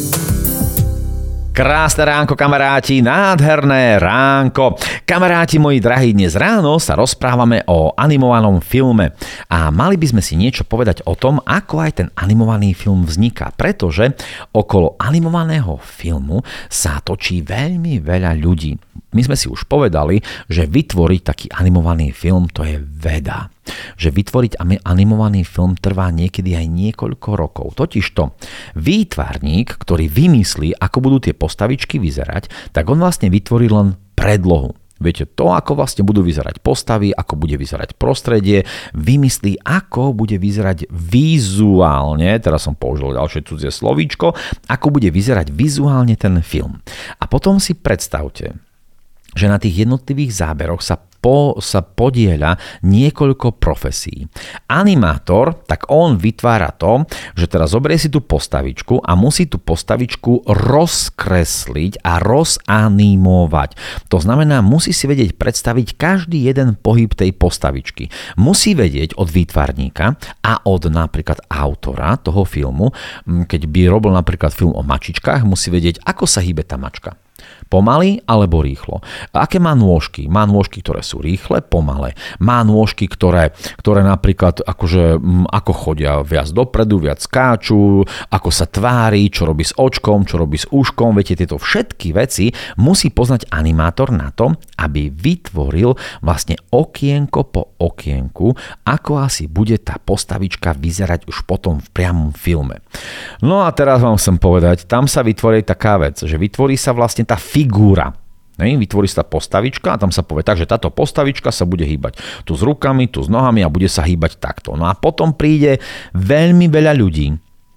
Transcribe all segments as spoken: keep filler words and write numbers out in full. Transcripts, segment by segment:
Krásne ránko, kamaráti, nádherné ránko. Kamaráti moji drahí, dnes ráno sa rozprávame o animovanom filme a mali by sme si niečo povedať o tom, ako aj ten animovaný film vzniká, pretože okolo animovaného filmu sa točí veľmi veľa ľudí. My sme si už povedali, že vytvoriť taký animovaný film to je veda. Že vytvoriť animovaný film trvá niekedy aj niekoľko rokov. Totižto výtvarník, ktorý vymyslí, ako budú tie postavičky vyzerať, tak on vlastne vytvorí len predlohu. Viete, to, ako vlastne budú vyzerať postavy, ako bude vyzerať prostredie, vymyslí, ako bude vyzerať vizuálne, teraz som použil ďalšie cudzie slovíčko, ako bude vyzerať vizuálne ten film. A potom si predstavte, že na tých jednotlivých záberoch sa Po, sa podieľa niekoľko profesí. Animátor, tak on vytvára to, že teraz zoberie si tú postavičku a musí tú postavičku rozkresliť a rozanimovať. To znamená, musí si vedieť predstaviť každý jeden pohyb tej postavičky. Musí vedieť od výtvarníka a od napríklad autora toho filmu, keď by robil napríklad film o mačičkách, musí vedieť, ako sa hýbe tá mačka. Pomaly alebo rýchlo. Aké má nôžky? Má nôžky, ktoré sú rýchle, pomalé. Má nôžky, ktoré, ktoré napríklad akože, ako chodia viac dopredu, viac skáču, ako sa tvári, čo robí s očkom, čo robí s uškom. Viete, tieto všetky veci musí poznať animátor na to, aby vytvoril vlastne okienko po okienku, ako asi bude tá postavička vyzerať už potom v priamom filme. No a teraz vám chcem povedať, tam sa vytvorí taká vec, že vytvorí sa vlastne tá figúra. Vytvorí sa postavička a tam sa povie tak, že táto postavička sa bude hýbať tu s rukami, tu s nohami a bude sa hýbať takto. No a potom príde veľmi veľa ľudí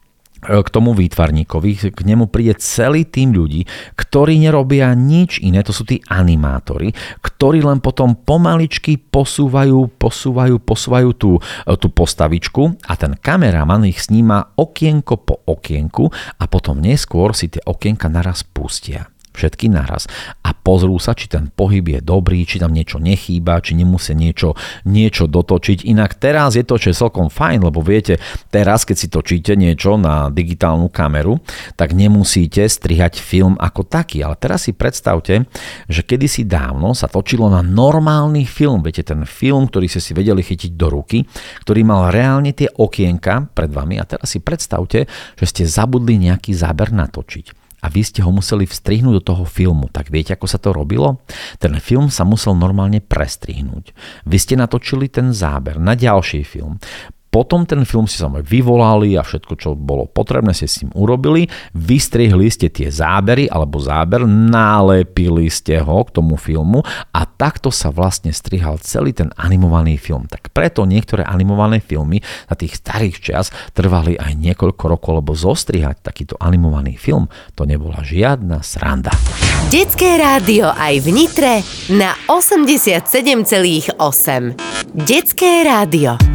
k tomu výtvarníkovi, k nemu príde celý tým ľudí, ktorí nerobia nič iné, to sú tí animátori, ktorí len potom pomaličky posúvajú, posúvajú, posúvajú tú, tú postavičku a ten kameraman ich sníma okienko po okienku a potom neskôr si tie okienka naraz pustia. Všetky naraz. A pozrú sa, či ten pohyb je dobrý, či tam niečo nechýba, či nemusia niečo, niečo dotočiť. Inak teraz je to, čo je celkom fajn, lebo viete, teraz keď si točíte niečo na digitálnu kameru, tak nemusíte strihať film ako taký. Ale teraz si predstavte, že kedysi dávno sa točilo na normálny film. Viete, ten film, ktorý ste si vedeli chytiť do ruky, ktorý mal reálne tie okienka pred vami. A teraz si predstavte, že ste zabudli nejaký záber natočiť. A vy ste ho museli vstrihnúť do toho filmu. Tak viete, ako sa to robilo? Ten film sa musel normálne prestrihnúť. Vy ste natočili ten záber na ďalší film. Potom ten film si samozrejme vyvolali a všetko, čo bolo potrebné, ste s ním urobili. Vystrihli ste tie zábery alebo záber, nalepili ste ho k tomu filmu a takto sa vlastne strihal celý ten animovaný film. Tak preto niektoré animované filmy na tých starých čias trvali aj niekoľko rokov, lebo zostrihať takýto animovaný film to nebola žiadna sranda. Detské rádio aj v Nitre na osemdesiatsedem celá osem. Detské rádio.